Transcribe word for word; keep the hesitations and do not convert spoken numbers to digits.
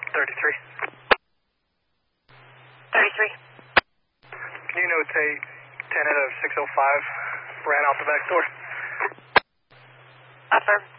thirty-three. thirty-three. Can you notate ten out of six oh five ran out the back door? Affirm.